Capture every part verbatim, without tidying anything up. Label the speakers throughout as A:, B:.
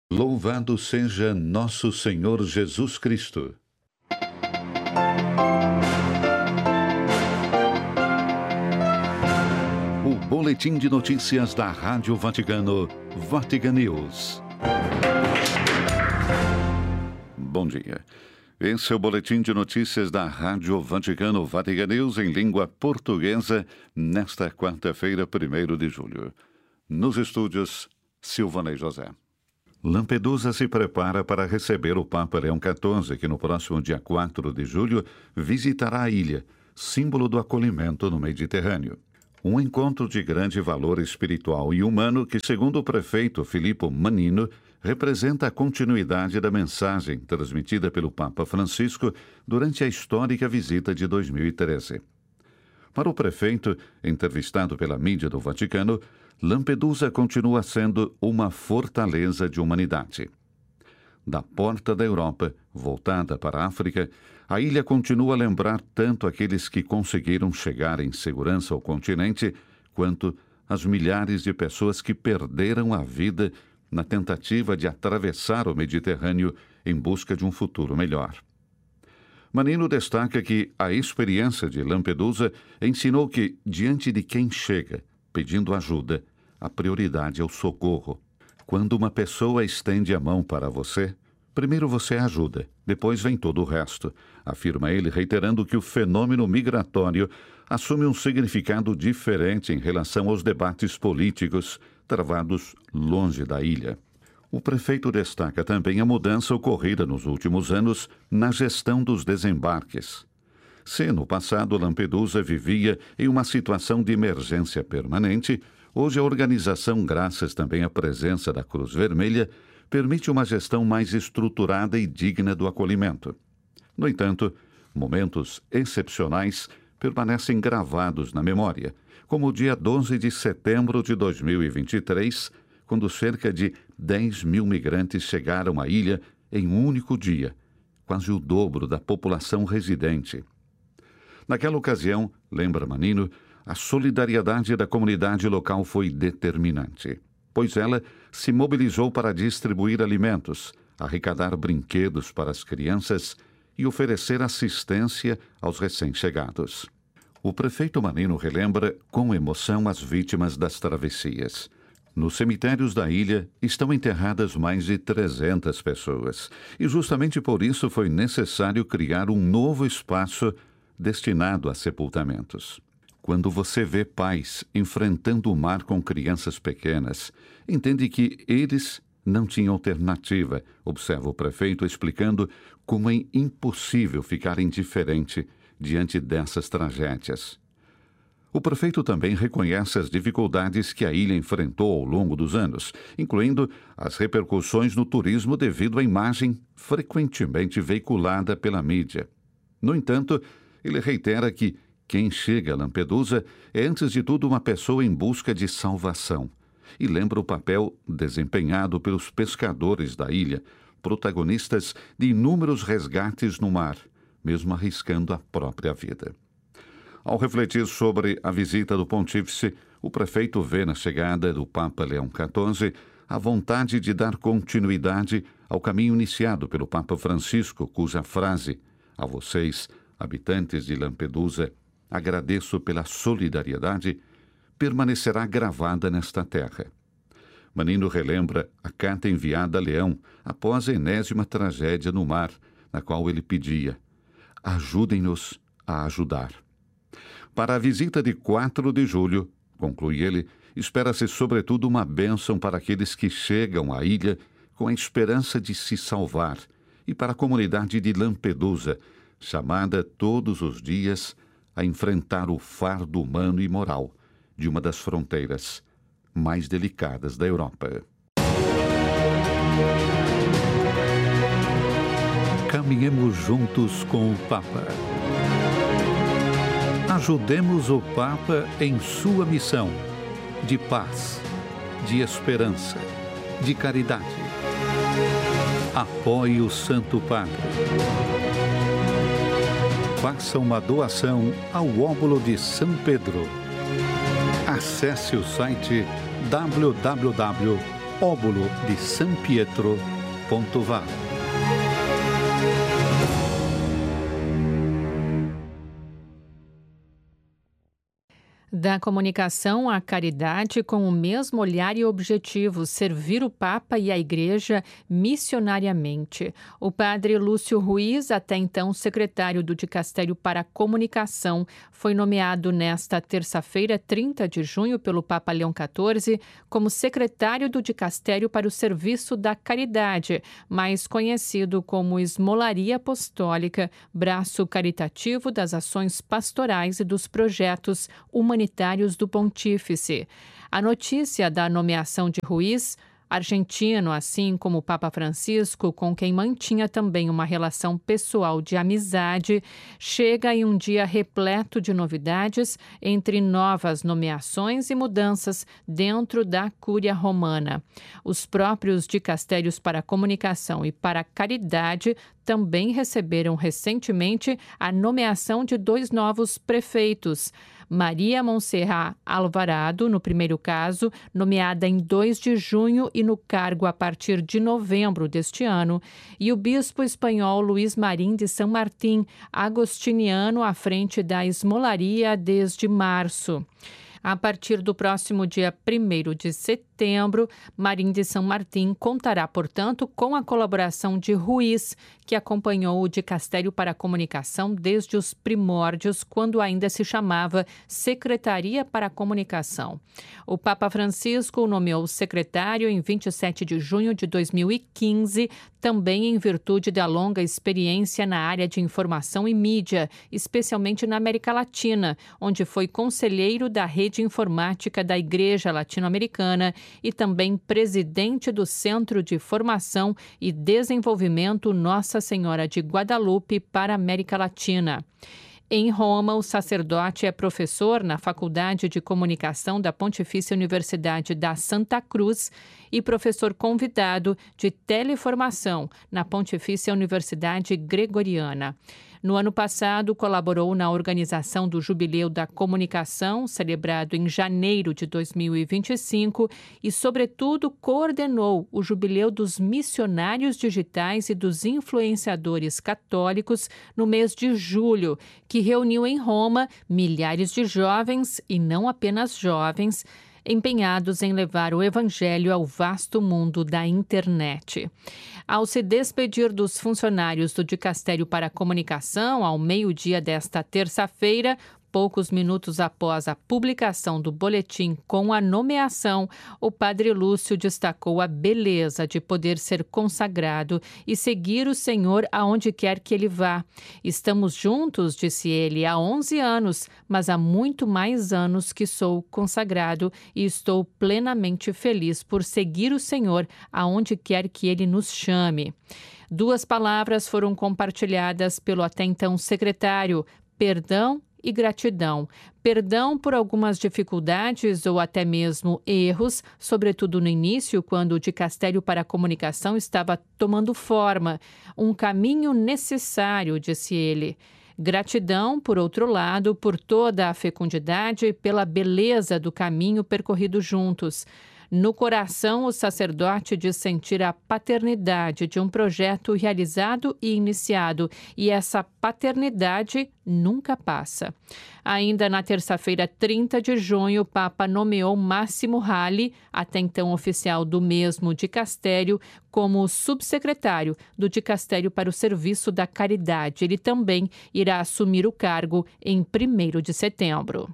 A: Louvado seja nosso Senhor Jesus Cristo. O boletim de notícias da Rádio Vaticano, Vatican News. Bom dia. Esse é o boletim de notícias da Rádio Vaticano, Vatican News, em língua portuguesa, nesta quarta-feira, primeiro de julho. Nos estúdios, Silvanei José. Lampedusa se prepara para receber o Papa Leão quatorze, que no próximo dia quatro de julho visitará a ilha, símbolo do acolhimento no Mediterrâneo. Um encontro de grande valor espiritual e humano que, segundo o prefeito Filippo Mannino, representa a continuidade da mensagem transmitida pelo Papa Francisco durante a histórica visita de dois mil e treze. Para o prefeito, entrevistado pela mídia do Vaticano, Lampedusa continua sendo uma fortaleza de humanidade. Da porta da Europa, voltada para a África, a ilha continua a lembrar tanto aqueles que conseguiram chegar em segurança ao continente, quanto as milhares de pessoas que perderam a vida na tentativa de atravessar o Mediterrâneo em busca de um futuro melhor. Mannino destaca que a experiência de Lampedusa ensinou que, diante de quem chega pedindo ajuda, a prioridade é o socorro. Quando uma pessoa estende a mão para você, primeiro você ajuda, depois vem todo o resto, afirma ele, reiterando que o fenômeno migratório assume um significado diferente em relação aos debates políticos travados longe da ilha. O prefeito destaca também a mudança ocorrida nos últimos anos na gestão dos desembarques. Se no passado Lampedusa vivia em uma situação de emergência permanente, hoje a organização, graças também à presença da Cruz Vermelha, permite uma gestão mais estruturada e digna do acolhimento. No entanto, momentos excepcionais permanecem gravados na memória, como o dia doze de setembro de dois mil e vinte e três, quando cerca de dez mil migrantes chegaram à ilha em um único dia, quase o dobro da população residente. Naquela ocasião, lembra Mannino, a solidariedade da comunidade local foi determinante, pois ela se mobilizou para distribuir alimentos, arrecadar brinquedos para as crianças e oferecer assistência aos recém-chegados. O prefeito Mannino relembra com emoção as vítimas das travessias. Nos cemitérios da ilha estão enterradas mais de trezentas pessoas, e justamente por isso foi necessário criar um novo espaço destinado a sepultamentos. Quando você vê pais enfrentando o mar com crianças pequenas, entende que eles não tinham alternativa, observa o prefeito, explicando como é impossível ficar indiferente diante dessas tragédias. O prefeito também reconhece as dificuldades que a ilha enfrentou ao longo dos anos, incluindo as repercussões no turismo devido à imagem frequentemente veiculada pela mídia. No entanto, ele reitera que quem chega a Lampedusa é, antes de tudo, uma pessoa em busca de salvação, e lembra o papel desempenhado pelos pescadores da ilha, protagonistas de inúmeros resgates no mar, mesmo arriscando a própria vida. Ao refletir sobre a visita do pontífice, o prefeito vê na chegada do Papa Leão quatorze a vontade de dar continuidade ao caminho iniciado pelo Papa Francisco, cuja frase, a vocês, habitantes de Lampedusa, agradeço pela solidariedade, permanecerá gravada nesta terra. Mannino relembra a carta enviada a Leão após a enésima tragédia no mar, na qual ele pedia: ajudem-nos a ajudar. Para a visita de quatro de julho, conclui ele, espera-se sobretudo uma bênção para aqueles que chegam à ilha com a esperança de se salvar, e para a comunidade de Lampedusa, chamada todos os dias a enfrentar o fardo humano e moral de uma das fronteiras mais delicadas da Europa. Caminhemos juntos com o Papa. Ajudemos o Papa em sua missão de paz, de esperança, de caridade. Apoie o Santo Padre. Faça uma doação ao óbolo de São Pedro. Acesse o site w w w óbolo di San Pietro, Pontovar.
B: Da comunicação à caridade com o mesmo olhar e objetivo, servir o Papa e a Igreja missionariamente. O padre Lúcio Ruiz, até então secretário do Dicastério para a Comunicação, foi nomeado nesta terça-feira, trinta de junho, pelo Papa Leão quatorze, como secretário do Dicastério para o Serviço da Caridade, mais conhecido como Esmolaria Apostólica, braço caritativo das ações pastorais e dos projetos humanitários humanitários do Pontífice. A notícia da nomeação de Ruiz, argentino, assim como o Papa Francisco, com quem mantinha também uma relação pessoal de amizade, chega em um dia repleto de novidades, entre novas nomeações e mudanças dentro da Cúria Romana. Os próprios dicastérios para a comunicação e para a caridade também receberam recentemente a nomeação de dois novos prefeitos. Maria Montserrat Alvarado, no primeiro caso, nomeada em dois de junho e no cargo a partir de novembro deste ano, e o bispo espanhol Luís Marim de San Martín, agostiniano, à frente da Esmolaria desde março. A partir do próximo dia primeiro de setembro, Marim de San Martín contará, portanto, com a colaboração de Ruiz, que acompanhou o Dicastério para a Comunicação desde os primórdios, quando ainda se chamava Secretaria para a Comunicação. O Papa Francisco o nomeou secretário em vinte e sete de junho de dois mil e quinze, também em virtude da longa experiência na área de informação e mídia, especialmente na América Latina, onde foi conselheiro da Rede Informática da Igreja Latino-Americana e também presidente do Centro de Formação e Desenvolvimento Nossa Senhora de Guadalupe para a América Latina. Em Roma, o sacerdote é professor na Faculdade de Comunicação da Pontifícia Universidade da Santa Cruz e professor convidado de teleformação na Pontifícia Universidade Gregoriana. No ano passado, colaborou na organização do Jubileu da Comunicação, celebrado em janeiro de dois mil e vinte e cinco, e, sobretudo, coordenou o Jubileu dos Missionários Digitais e dos Influenciadores Católicos no mês de julho, que reuniu em Roma milhares de jovens, e não apenas jovens, empenhados em levar o Evangelho ao vasto mundo da internet. Ao se despedir dos funcionários do Dicastério para a Comunicação, ao meio-dia desta terça-feira, poucos minutos após a publicação do boletim com a nomeação, o padre Lúcio destacou a beleza de poder ser consagrado e seguir o Senhor aonde quer que ele vá. Estamos juntos, disse ele, há onze anos, mas há muito mais anos que sou consagrado e estou plenamente feliz por seguir o Senhor aonde quer que ele nos chame. Duas palavras foram compartilhadas pelo até então secretário: perdão e gratidão. Perdão por algumas dificuldades ou até mesmo erros, sobretudo no início, quando o Dicastério para a Comunicação estava tomando forma. Um caminho necessário, disse ele. Gratidão, por outro lado, por toda a fecundidade e pela beleza do caminho percorrido juntos. No coração, o sacerdote diz sentir a paternidade de um projeto realizado e iniciado, e essa paternidade nunca passa. Ainda na terça-feira, trinta de junho, o Papa nomeou Máximo Hali, até então oficial do mesmo dicastério, como subsecretário do Dicastério para o Serviço da Caridade. Ele também irá assumir o cargo em primeiro de setembro.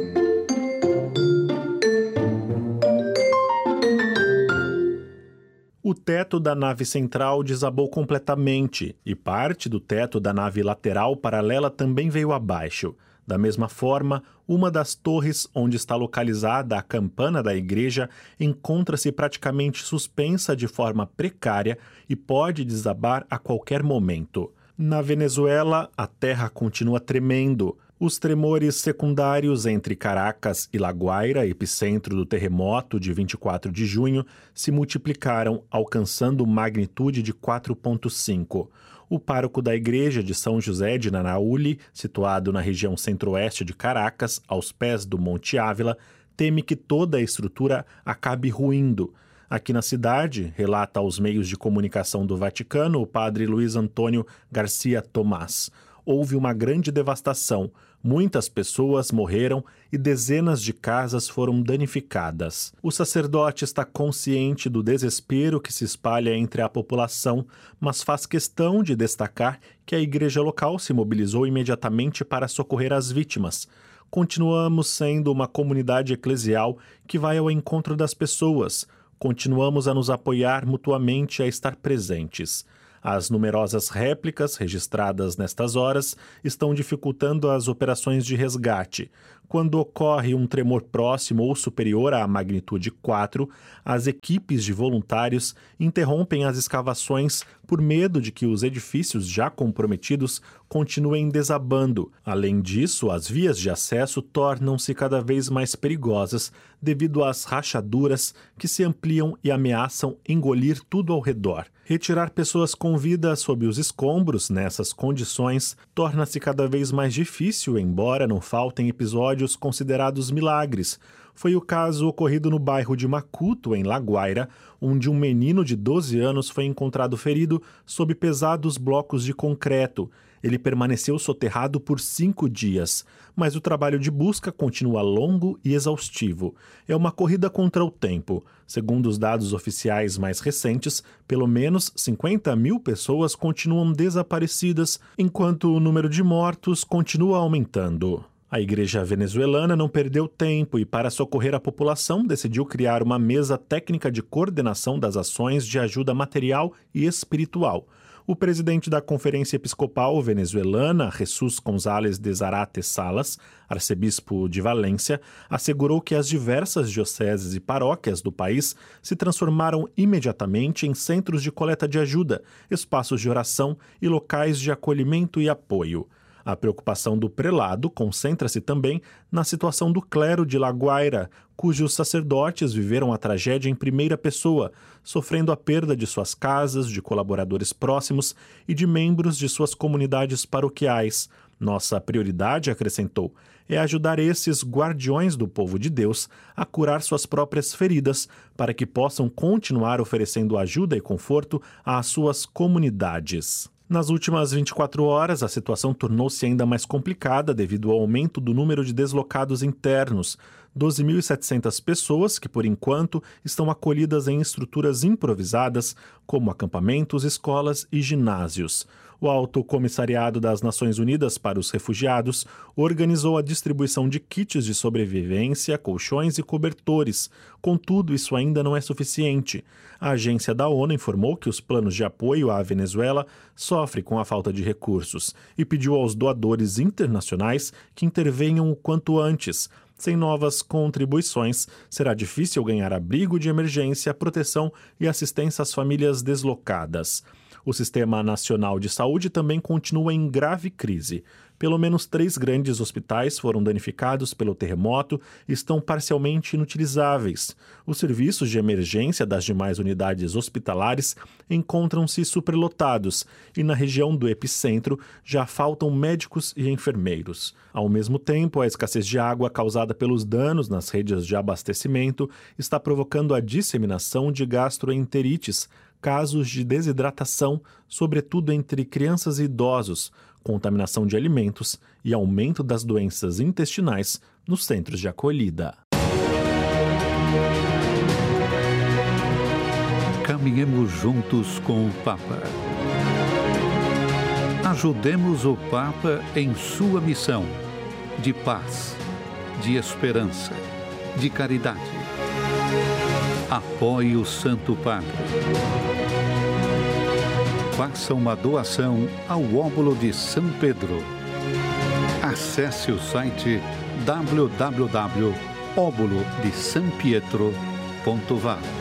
C: O teto da nave central desabou completamente e parte do teto da nave lateral paralela também veio abaixo. Da mesma forma, uma das torres onde está localizada a campana da igreja encontra-se praticamente suspensa de forma precária e pode desabar a qualquer momento. Na Venezuela, a terra continua tremendo. Os tremores secundários entre Caracas e La Guaira, epicentro do terremoto de vinte e quatro de junho, se multiplicaram, alcançando magnitude de quatro ponto cinco. O pároco da igreja de São José de Nanauli, situado na região centro-oeste de Caracas, aos pés do Monte Ávila, teme que toda a estrutura acabe ruindo. Aqui na cidade, relata aos meios de comunicação do Vaticano o padre Luiz Antônio Garcia Tomás, houve uma grande devastação, muitas pessoas morreram e dezenas de casas foram danificadas. O sacerdote está consciente do desespero que se espalha entre a população, mas faz questão de destacar que a igreja local se mobilizou imediatamente para socorrer as vítimas. Continuamos sendo uma comunidade eclesial que vai ao encontro das pessoas. Continuamos a nos apoiar mutuamente, a estar presentes. As numerosas réplicas registradas nestas horas estão dificultando as operações de resgate. Quando ocorre um tremor próximo ou superior à magnitude quatro, as equipes de voluntários interrompem as escavações por medo de que os edifícios já comprometidos continuem desabando. Além disso, as vias de acesso tornam-se cada vez mais perigosas devido às rachaduras que se ampliam e ameaçam engolir tudo ao redor. Retirar pessoas com vida sob os escombros nessas condições torna-se cada vez mais difícil, embora não faltem episódios considerados milagres. Foi o caso ocorrido no bairro de Macuto, em Laguaira, onde um menino de doze anos foi encontrado ferido sob pesados blocos de concreto. Ele permaneceu soterrado por cinco dias, mas o trabalho de busca continua longo e exaustivo. É uma corrida contra o tempo. Segundo os dados oficiais mais recentes, pelo menos cinquenta mil pessoas continuam desaparecidas, enquanto o número de mortos continua aumentando. A igreja venezuelana não perdeu tempo e, para socorrer a população, decidiu criar uma mesa técnica de coordenação das ações de ajuda material e espiritual. O presidente da Conferência Episcopal Venezuelana, Jesus González de Zarate Salas, arcebispo de Valência, assegurou que as diversas dioceses e paróquias do país se transformaram imediatamente em centros de coleta de ajuda, espaços de oração e locais de acolhimento e apoio. A preocupação do prelado concentra-se também na situação do clero de Laguaira, cujos sacerdotes viveram a tragédia em primeira pessoa, sofrendo a perda de suas casas, de colaboradores próximos e de membros de suas comunidades paroquiais. Nossa prioridade, acrescentou, é ajudar esses guardiões do povo de Deus a curar suas próprias feridas, para que possam continuar oferecendo ajuda e conforto às suas comunidades. Nas últimas vinte e quatro horas, a situação tornou-se ainda mais complicada devido ao aumento do número de deslocados internos. doze mil e setecentas pessoas que, por enquanto, estão acolhidas em estruturas improvisadas, como acampamentos, escolas e ginásios. O Alto Comissariado das Nações Unidas para os Refugiados organizou a distribuição de kits de sobrevivência, colchões e cobertores. Contudo, isso ainda não é suficiente. A agência da ONU informou que os planos de apoio à Venezuela sofrem com a falta de recursos e pediu aos doadores internacionais que intervenham o quanto antes. Sem novas contribuições, será difícil ganhar abrigo de emergência, proteção e assistência às famílias deslocadas. O Sistema Nacional de Saúde também continua em grave crise. Pelo menos três grandes hospitais foram danificados pelo terremoto e estão parcialmente inutilizáveis. Os serviços de emergência das demais unidades hospitalares encontram-se superlotados e na região do epicentro já faltam médicos e enfermeiros. Ao mesmo tempo, a escassez de água causada pelos danos nas redes de abastecimento está provocando a disseminação de gastroenterites, casos de desidratação, sobretudo entre crianças e idosos, contaminação de alimentos e aumento das doenças intestinais nos centros de acolhida.
A: Caminhemos juntos com o Papa. Ajudemos o Papa em sua missão de paz, de esperança, de caridade. Apoie o Santo Padre. Faça uma doação ao Óbolo de São Pedro. Acesse o site w w w ponto óbolo de são pietro ponto v a.